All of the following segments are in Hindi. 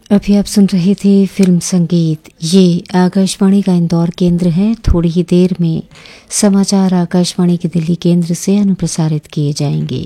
अभी आप सुन रहे थे फिल्म संगीत। ये आकाशवाणी का इंदौर केंद्र है। थोड़ी ही देर में समाचार आकाशवाणी के दिल्ली केंद्र से अनुप्रसारित किए जाएंगे।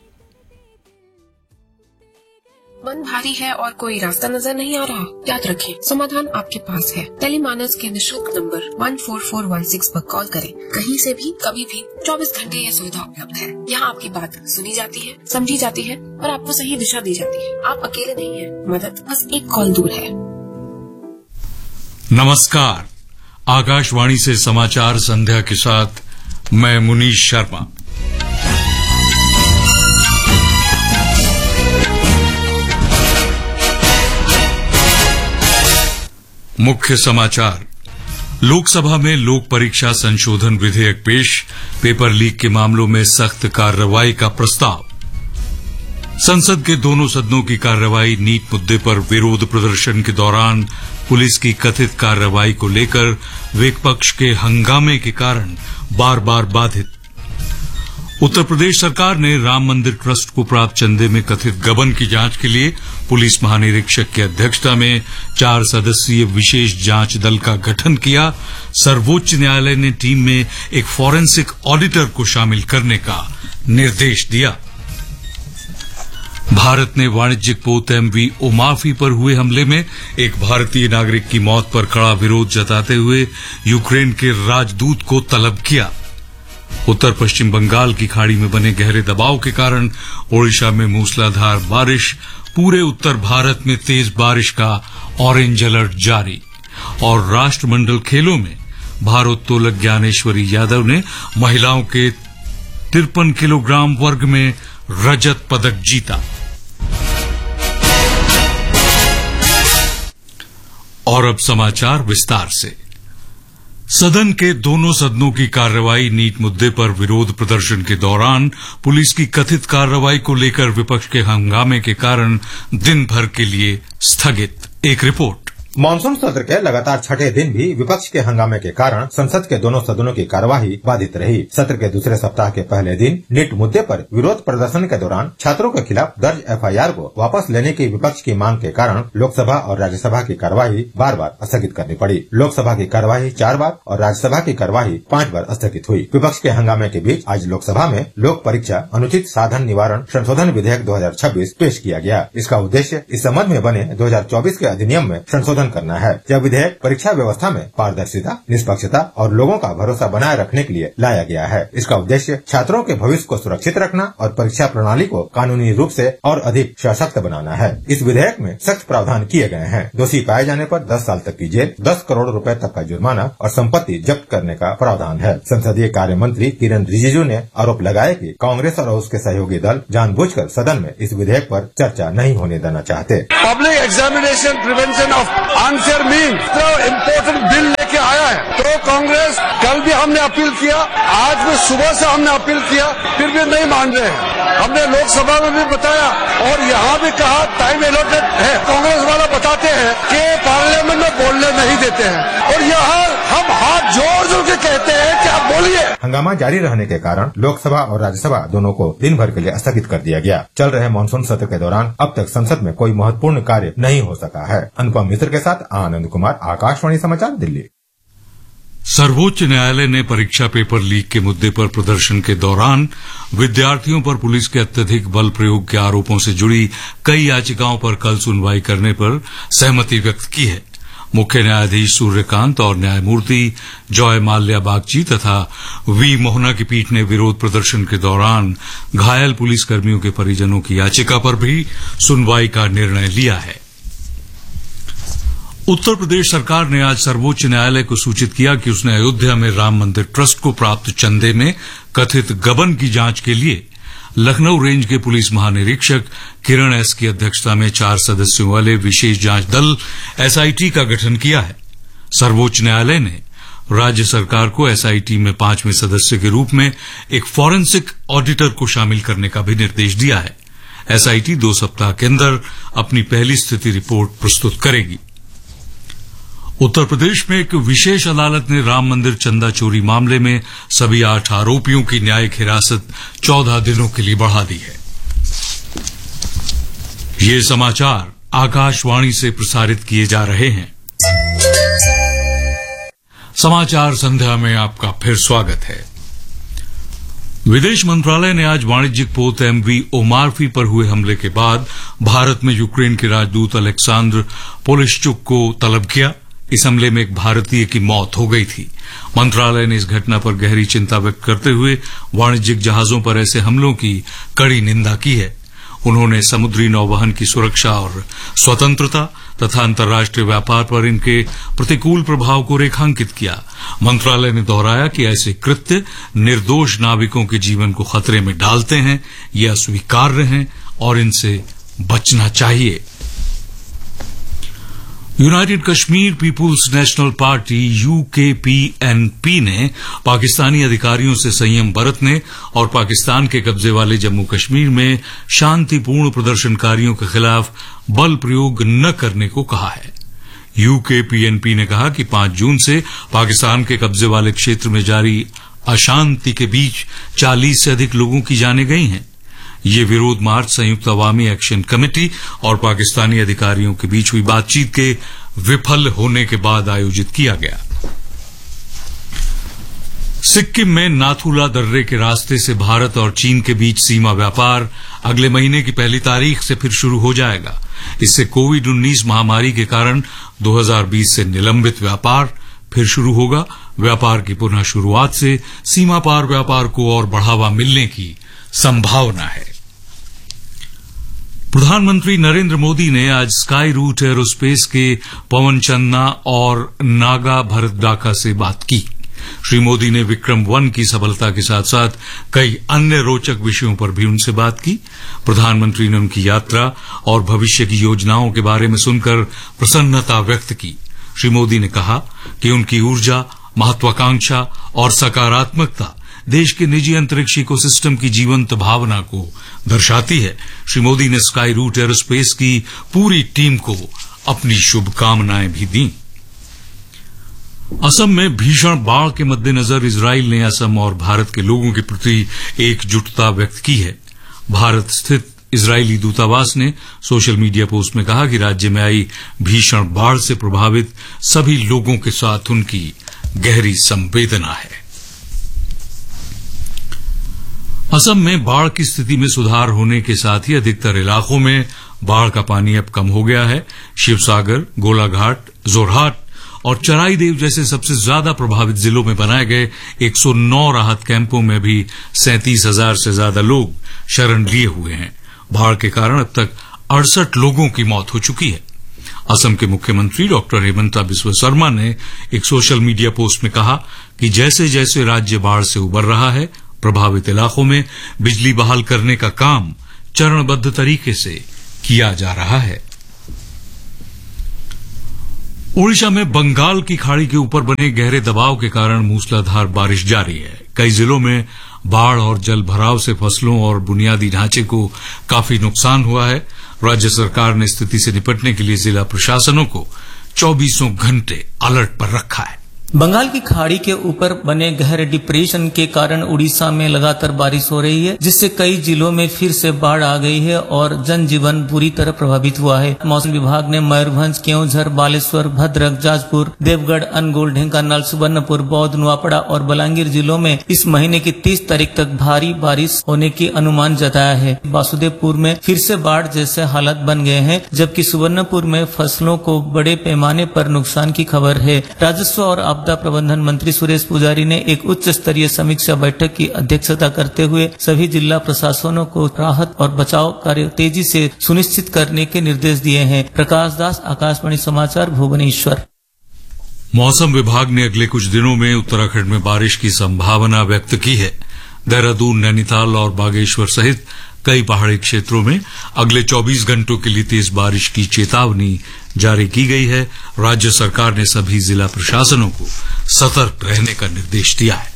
मन भारी है और कोई रास्ता नजर नहीं आ रहा? याद रखें, समाधान आपके पास है। टेलीमानस के निःशुल्क नंबर 14416 पर कॉल करें। कहीं से भी कभी भी 24 घंटे ये सुविधा उपलब्ध है। यहाँ आपकी बात सुनी जाती है, समझी जाती है और आपको सही दिशा दी जाती है। आप अकेले नहीं हैं, मदद बस एक कॉल दूर है। नमस्कार, आकाशवाणी से समाचार संध्या के साथ मैं मुनीश शर्मा। मुख्य समाचार। लोकसभा में लोक परीक्षा संशोधन विधेयक पेश, पेपर लीक के मामलों में सख्त कार्रवाई का प्रस्ताव। संसद के दोनों सदनों की कार्रवाई नीट मुद्दे पर विरोध प्रदर्शन के दौरान पुलिस की कथित कार्रवाई को लेकर विपक्ष के हंगामे के कारण बार बार बाधित। उत्तर प्रदेश सरकार ने राम मंदिर ट्रस्ट को प्राप्त चंदे में कथित गबन की जांच के लिए पुलिस महानिरीक्षक की अध्यक्षता में 4 सदस्यीय विशेष जांच दल का गठन किया। सर्वोच्च न्यायालय ने टीम में एक फॉरेंसिक ऑडिटर को शामिल करने का निर्देश दिया। भारत ने वाणिज्यिक पोत MV ओमाफी पर हुए हमले में एक भारतीय नागरिक की मौत पर कड़ा विरोध जताते हुए यूक्रेन के राजदूत को तलब किया। उत्तर पश्चिम बंगाल की खाड़ी में बने गहरे दबाव के कारण ओडिशा में मूसलाधार बारिश, पूरे उत्तर भारत में तेज बारिश का ऑरेंज अलर्ट जारी। और राष्ट्रमंडल खेलों में भारोत्तोलक ज्ञानेश्वरी यादव ने महिलाओं के 53 किलोग्राम वर्ग में रजत पदक जीता। और अब समाचार विस्तार से। सदन के दोनों सदनों की कार्रवाई नीट मुद्दे पर विरोध प्रदर्शन के दौरान पुलिस की कथित कार्रवाई को लेकर विपक्ष के हंगामे के कारण दिन भर के लिए स्थगित। एक रिपोर्ट। मानसून सत्र के लगातार छठे दिन भी विपक्ष के हंगामे के कारण संसद के दोनों सदनों की कार्यवाही बाधित रही। सत्र के दूसरे सप्ताह के पहले दिन नीट मुद्दे पर विरोध प्रदर्शन के दौरान छात्रों के खिलाफ दर्ज FIR को वापस लेने की विपक्ष की मांग के कारण लोकसभा और राज्यसभा की कार्यवाही बार बार स्थगित करनी पड़ी। लोकसभा की कार्यवाही 4 बार और राज्यसभा की कार्यवाही 5 बार स्थगित हुई। विपक्ष के हंगामे के बीच आज लोकसभा में लोक परीक्षा अनुचित साधन निवारण संशोधन विधेयक 2026 पेश किया गया। इसका उद्देश्य इस संबंध में बने 2024 के अधिनियम में संशोधन करना है। यह विधेयक परीक्षा व्यवस्था में पारदर्शिता, निष्पक्षता और लोगों का भरोसा बनाए रखने के लिए लाया गया है। इसका उद्देश्य छात्रों के भविष्य को सुरक्षित रखना और परीक्षा प्रणाली को कानूनी रूप से और अधिक सशक्त बनाना है। इस विधेयक में सख्त प्रावधान किए गए हैं। दोषी पाए जाने पर 10 साल तक की जेल, 10 करोड़ रुपए तक का जुर्माना और संपत्ति जब्त करने का प्रावधान है। संसदीय कार्य मंत्री किरण रिजिजू ने आरोप लगाया कि कांग्रेस और उसके सहयोगी दल जानबूझकर सदन में इस विधेयक पर चर्चा नहीं होने देना चाहते। Public examination prevention of unfair means तो इम्पोर्टेंट बिल लेके आया है, तो कांग्रेस कल भी हमने अपील किया, आज भी सुबह से हमने अपील किया, फिर भी नहीं मान रहे हैं। हमने लोकसभा में भी बताया और यहाँ भी कहा टाइम एलोटेड है। कांग्रेस वाला बताते हैं कि पार्लियामेंट में बोलने नहीं देते हैं और यहाँ हम हाथ जोड़ जोड़ के कहते हैं कि आप बोलिए। हंगामा जारी रहने के कारण लोकसभा और राज्यसभा दोनों को दिन भर के लिए स्थगित कर दिया गया। चल रहे मानसून सत्र के दौरान अब तक संसद में कोई महत्वपूर्ण कार्य नहीं हो सका है। अनुपम मिश्र के साथ आनंद कुमार, आकाशवाणी समाचार, दिल्ली। सर्वोच्च न्यायालय ने परीक्षा पेपर लीक के मुद्दे पर प्रदर्शन के दौरान विद्यार्थियों पर पुलिस के अत्यधिक बल प्रयोग के आरोपों से जुड़ी कई याचिकाओं पर कल सुनवाई करने पर सहमति व्यक्त की है। मुख्य न्यायाधीश सूर्यकांत और न्यायमूर्ति जॉय माल्या बागची तथा V मोहना की पीठ ने विरोध प्रदर्शन के दौरान घायल पुलिसकर्मियों के परिजनों की याचिका पर भी सुनवाई का निर्णय लिया है। उत्तर प्रदेश सरकार ने आज सर्वोच्च न्यायालय को सूचित किया कि उसने अयोध्या में राम मंदिर ट्रस्ट को प्राप्त चंदे में कथित गबन की जांच के लिए लखनऊ रेंज के पुलिस महानिरीक्षक किरण S की अध्यक्षता में 4 सदस्यों वाले विशेष जांच दल SIT का गठन किया है। सर्वोच्च न्यायालय ने राज्य सरकार को SIT में 5वें सदस्य के रूप में एक फॉरेंसिक ऑडिटर को शामिल करने का भी निर्देश दिया है। SIT 2 सप्ताह के अंदर अपनी पहली स्थिति रिपोर्ट प्रस्तुत करेगी। उत्तर प्रदेश में एक विशेष अदालत ने राम मंदिर चंदा चोरी मामले में सभी 8 आरोपियों की न्यायिक हिरासत 14 दिनों के लिए बढ़ा दी है। ये समाचार आकाशवाणी से प्रसारित किए जा रहे हैं। समाचार संध्या में आपका फिर स्वागत है। विदेश मंत्रालय ने आज वाणिज्यिक पोत एमवी ओमारफी पर हुए हमले के बाद भारत में यूक्रेन के राजदूत अलेक्सांद्र पोलिश्चुक को तलब किया। इस हमले में एक भारतीय की मौत हो गई थी। मंत्रालय ने इस घटना पर गहरी चिंता व्यक्त करते हुए वाणिज्यिक जहाजों पर ऐसे हमलों की कड़ी निंदा की है। उन्होंने समुद्री नौवहन की सुरक्षा और स्वतंत्रता तथा अंतर्राष्ट्रीय व्यापार पर इनके प्रतिकूल प्रभाव को रेखांकित किया। मंत्रालय ने दोहराया कि ऐसे कृत्य निर्दोष नाविकों के जीवन को खतरे में डालते हैं, ये अस्वीकार्य हैं और इनसे बचना चाहिए। United Kashmir people's national party यूकेपीएनपी ने पाकिस्तानी अधिकारियों से संयम बरतने और पाकिस्तान के कब्जे वाले जम्मू कश्मीर में शांतिपूर्ण प्रदर्शनकारियों के खिलाफ बल प्रयोग न करने को कहा है। यूकेपीएनपी ने कहा कि 5 जून से पाकिस्तान के कब्जे वाले क्षेत्र में जारी अशांति के बीच 40 से अधिक लोगों की जानें गई हैं। ये विरोध मार्च संयुक्त अवामी एक्शन कमेटी और पाकिस्तानी अधिकारियों के बीच हुई बातचीत के विफल होने के बाद आयोजित किया गया। सिक्किम में नाथुला दर्रे के रास्ते से भारत और चीन के बीच सीमा व्यापार अगले महीने की 1 तारीख से फिर शुरू हो जाएगा। इससे कोविड-19 महामारी के कारण 2020 से निलंबित व्यापार फिर शुरू होगा। व्यापार की पुनः शुरुआत से सीमा पार व्यापार को और बढ़ावा मिलने की संभावना है। प्रधानमंत्री नरेंद्र मोदी ने आज स्काई रूट एरोस्पेस के पवन चन्ना और नागा भरतडाका से बात की। श्री मोदी ने विक्रम 1 की सफलता के साथ साथ कई अन्य रोचक विषयों पर भी उनसे बात की। प्रधानमंत्री ने उनकी यात्रा और भविष्य की योजनाओं के बारे में सुनकर प्रसन्नता व्यक्त की। श्री मोदी ने कहा कि उनकी ऊर्जा, महत्वाकांक्षा और सकारात्मकता देश के निजी अंतरिक्ष इकोसिस्टम की जीवंत भावना को दर्शाती है। श्री मोदी ने स्काई रूट एरोस्पेस की पूरी टीम को अपनी शुभकामनाएं भी दी। असम में भीषण बाढ़ के मद्देनजर इजराइल ने असम और भारत के लोगों के प्रति एकजुटता व्यक्त की है। भारत स्थित इजरायली दूतावास ने सोशल मीडिया पोस्ट में कहा कि राज्य में आई भीषण बाढ़ से प्रभावित सभी लोगों के साथ उनकी गहरी संवेदना है। असम में बाढ़ की स्थिति में सुधार होने के साथ ही अधिकतर इलाकों में बाढ़ का पानी अब कम हो गया है। शिवसागर, गोलाघाट, जोरहाट और चराईदेव जैसे सबसे ज्यादा प्रभावित जिलों में बनाए गए 109 राहत कैंपों में भी 37,000 से ज्यादा लोग शरण लिए हुए हैं। बाढ़ के कारण अब तक 68 लोगों की मौत हो चुकी है। असम के मुख्यमंत्री डॉक्टर हेमंता बिस्वा शर्मा ने एक सोशल मीडिया पोस्ट में कहा कि जैसे जैसे राज्य बाढ़ से उबर रहा है, प्रभावित इलाकों में बिजली बहाल करने का काम चरणबद्ध तरीके से किया जा रहा है। ओडिशा में बंगाल की खाड़ी के ऊपर बने गहरे दबाव के कारण मूसलाधार बारिश जारी है। कई जिलों में बाढ़ और जल भराव से फसलों और बुनियादी ढांचे को काफी नुकसान हुआ है। राज्य सरकार ने स्थिति से निपटने के लिए जिला प्रशासनों को 24 घंटे अलर्ट पर रखा है। बंगाल की खाड़ी के ऊपर बने गहरे डिप्रेशन के कारण उड़ीसा में लगातार बारिश हो रही है, जिससे कई जिलों में फिर से बाढ़ आ गई है और जनजीवन बुरी तरह प्रभावित हुआ है। मौसम विभाग ने मयूरभंज, केओंझर, बालेश्वर, भद्रक, जाजपुर, देवगढ़, अनगोल, ढेंकानाल, सुवर्णपुर, बौद्ध, नुआपड़ा और बलांगीर जिलों में इस महीने की 30 तारीख तक भारी बारिश होने की अनुमान जताया है। वासुदेवपुर में फिर से बाढ़ जैसे हालात बन गए हैं, जबकि सुवर्णपुर में फसलों को बड़े पैमाने पर नुकसान की खबर है। राजस्व और आपदा प्रबंधन मंत्री सुरेश पुजारी ने एक उच्च स्तरीय समीक्षा बैठक की अध्यक्षता करते हुए सभी जिला प्रशासनों को राहत और बचाव कार्य तेजी से सुनिश्चित करने के निर्देश दिए हैं। प्रकाश दास, आकाशवाणी समाचार, भुवनेश्वर। मौसम विभाग ने अगले कुछ दिनों में उत्तराखंड में बारिश की संभावना व्यक्त की है। देहरादून, नैनीताल और बागेश्वर सहित कई पहाड़ी क्षेत्रों में अगले 24 घंटों के लिए तेज बारिश की चेतावनी जारी की गई है। राज्य सरकार ने सभी जिला प्रशासनों को सतर्क रहने का निर्देश दिया है।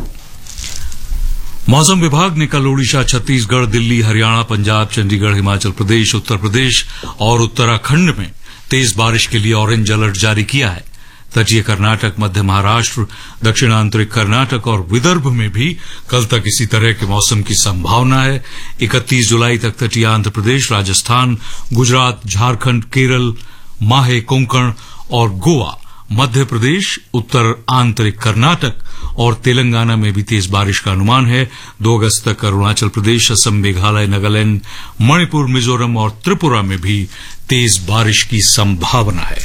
मौसम विभाग ने कल ओडिशा, छत्तीसगढ़, दिल्ली, हरियाणा, पंजाब, चंडीगढ़, हिमाचल प्रदेश, उत्तर प्रदेश और उत्तराखंड में तेज बारिश के लिए ऑरेंज अलर्ट जारी किया है। तटीय कर्नाटक, मध्य महाराष्ट्र, दक्षिण आंतरिक कर्नाटक और विदर्भ में भी कल तक इसी तरह के मौसम की संभावना है। 31 जुलाई तक तटीय आंध्र प्रदेश, राजस्थान, गुजरात, झारखंड, केरल, माहे, कोंकण और गोवा, मध्य प्रदेश, उत्तर आंतरिक कर्नाटक और तेलंगाना में भी तेज बारिश का अनुमान है। 2 अगस्त तक अरुणाचल प्रदेश, असम, मेघालय, नागालैंड, मणिपुर, मिजोरम और त्रिपुरा में भी तेज बारिश की संभावना है।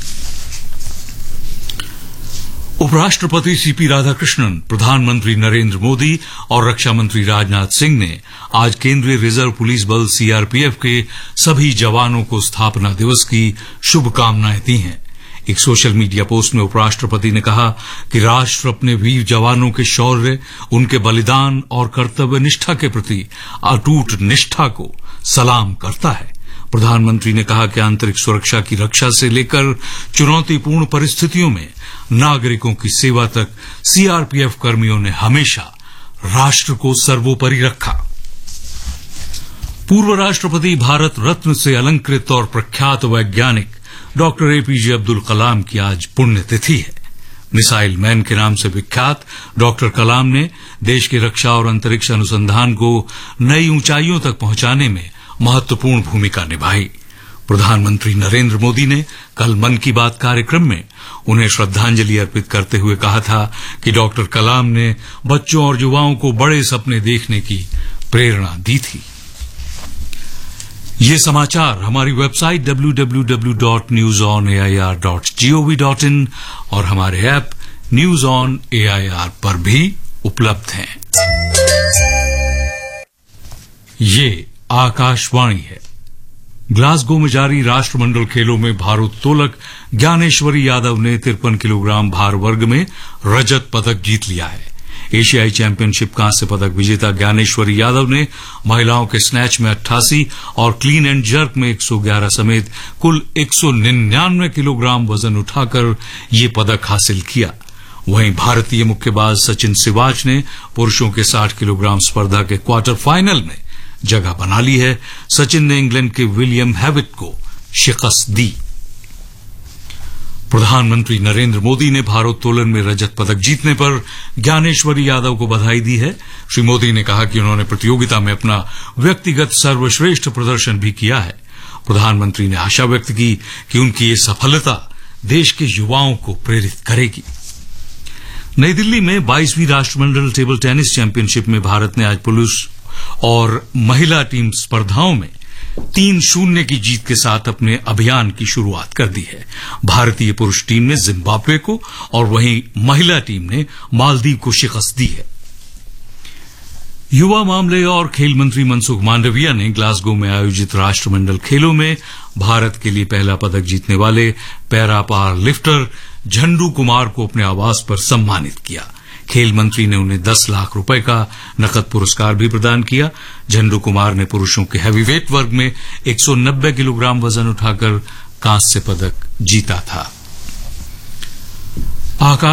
उपराष्ट्रपति सीपी राधाकृष्णन, प्रधानमंत्री नरेंद्र मोदी और रक्षा मंत्री राजनाथ सिंह ने आज केंद्रीय रिजर्व पुलिस बल सीआरपीएफ के सभी जवानों को स्थापना दिवस की शुभकामनाएं दी हैं। एक सोशल मीडिया पोस्ट में उपराष्ट्रपति ने कहा कि राष्ट्र अपने वीर जवानों के शौर्य, उनके बलिदान और कर्तव्य निष्ठा के प्रति अटूट निष्ठा को सलाम करता है। प्रधानमंत्री ने कहा कि आंतरिक सुरक्षा की रक्षा से लेकर चुनौतीपूर्ण परिस्थितियों में नागरिकों की सेवा तक सीआरपीएफ कर्मियों ने हमेशा राष्ट्र को सर्वोपरि रखा। पूर्व राष्ट्रपति, भारत रत्न से अलंकृत और प्रख्यात वैज्ञानिक डॉक्टर एपीजे अब्दुल कलाम की आज पुण्यतिथि है। मिसाइल मैन के नाम से विख्यात डॉक्टर कलाम ने देश की रक्षा और अंतरिक्ष अनुसंधान को नई ऊंचाइयों तक पहुंचाने में महत्वपूर्ण भूमिका निभाई। प्रधानमंत्री नरेंद्र मोदी ने कल मन की बात कार्यक्रम में उन्हें श्रद्धांजलि अर्पित करते हुए कहा था कि डॉक्टर कलाम ने बच्चों और युवाओं को बड़े सपने देखने की प्रेरणा दी थी। ये समाचार हमारी वेबसाइट www.newsonair.gov.in और हमारे ऐप न्यूज ऑन एआईआर पर भी उपलब्ध हैं। ये आकाशवाणी है। ग्लासगो में जारी राष्ट्रमंडल खेलों में भारोत्तोलक ज्ञानेश्वरी यादव ने 53 किलोग्राम भार वर्ग में रजत पदक जीत लिया है। एशियाई चैंपियनशिप कांस्य पदक विजेता ज्ञानेश्वरी यादव ने महिलाओं के स्नैच में 88 और क्लीन एंड जर्क में 111 समेत कुल 199 किलोग्राम वजन उठाकर ये पदक हासिल किया। वहीं भारतीय मुक्केबाज सचिन सिवाच ने पुरुषों के 60 किलोग्राम स्पर्धा के क्वार्टर फाइनल में जगह बना ली है। सचिन ने इंग्लैंड के विलियम हैविट को शिकस्त दी। प्रधानमंत्री नरेंद्र मोदी ने भारोत्तोलन में रजत पदक जीतने पर ज्ञानेश्वरी यादव को बधाई दी है। श्री मोदी ने कहा कि उन्होंने प्रतियोगिता में अपना व्यक्तिगत सर्वश्रेष्ठ प्रदर्शन भी किया है। प्रधानमंत्री ने आशा व्यक्त की कि उनकी ये सफलता देश के युवाओं को प्रेरित करेगी। नई दिल्ली में 22वीं राष्ट्रमंडल टेबल टेनिस चैंपियनशिप में भारत ने आज पुरुष और महिला टीम स्पर्धाओं में 3-0 की जीत के साथ अपने अभियान की शुरुआत कर दी है। भारतीय पुरुष टीम ने जिम्बाब्वे को और वहीं महिला टीम ने मालदीव को शिकस्त दी है। युवा मामले और खेल मंत्री मनसुख मांडविया ने ग्लासगो में आयोजित राष्ट्रमंडल खेलों में भारत के लिए पहला पदक जीतने वाले पैरा पावर लिफ्टर झंडू कुमार को अपने आवास पर सम्मानित किया। खेल मंत्री ने उन्हें 10 लाख रुपए का नकद पुरस्कार भी प्रदान किया। झंडू कुमार ने पुरुषों के हैवीवेट वर्ग में 190 किलोग्राम वजन उठाकर कांस्य पदक जीता था।